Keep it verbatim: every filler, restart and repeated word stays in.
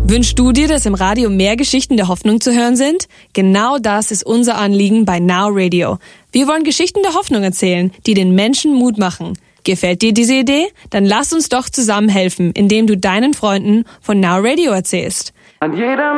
Wünschst du dir, dass im Radio mehr Geschichten der Hoffnung zu hören sind? Genau das ist unser Anliegen bei Now Radio. Wir wollen Geschichten der Hoffnung erzählen, die den Menschen Mut machen. Gefällt dir diese Idee? Dann lass uns doch zusammen helfen, indem du deinen Freunden von Now Radio erzählst. An jedem